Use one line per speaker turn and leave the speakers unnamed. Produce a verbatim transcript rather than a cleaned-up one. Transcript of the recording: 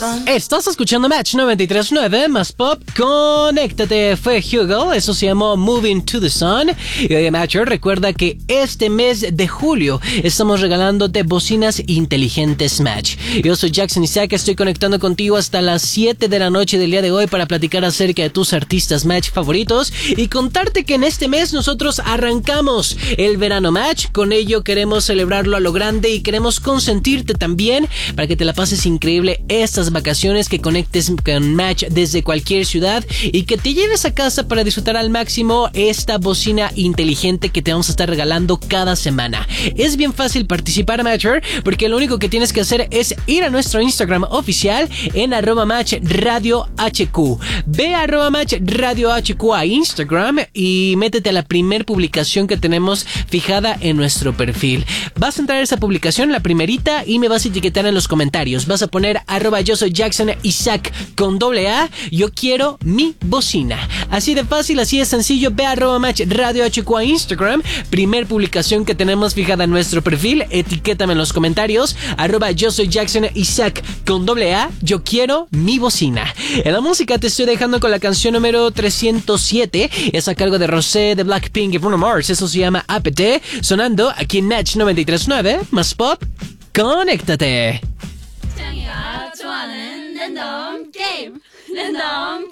Estás escuchando Match noventa y tres punto nueve más pop. Conéctate, fue Hugo, eso se llamó Moving to the Sun. Y oye, Matcher, recuerda que este mes de julio estamos regalándote bocinas inteligentes Match. Yo soy Jackson Isaac, estoy conectando contigo hasta las siete de la noche del día de hoy para platicar acerca de tus artistas Match favoritos y contarte que en este mes nosotros arrancamos el verano Match. Con ello queremos celebrarlo a lo grande y queremos consentirte también para que te la pases increíble estas vacaciones, que conectes con Match desde cualquier ciudad y que te lleves a casa para disfrutar al máximo esta bocina inteligente que te vamos a estar regalando cada semana. Es bien fácil participar, Matcher, porque lo único que tienes que hacer es ir a nuestro Instagram oficial en arroba match radio hq. Ve a arroba match radio hq a Instagram y métete a la primer publicación que tenemos fijada en nuestro perfil. Vas a entrar a esa publicación, la primerita, y me vas a etiquetar en los comentarios. Vas a poner arroba yo soy Jackson Isaac con doble A, yo quiero mi bocina. Así de fácil, así de sencillo. Ve a arroba match radio hq a Instagram, primer publicación que tenemos fijada en nuestro perfil, etiquétame en los comentarios, arroba yo soy Jackson Isaac con doble A, yo quiero mi bocina. En la música te estoy dejando con la canción número trescientos siete, es a cargo de Rosé, de Blackpink y Bruno Mars, eso se llama A P T, sonando aquí en Match noventa y tres punto nueve, más pop, conéctate.
좋아하는 랜덤 게임 랜덤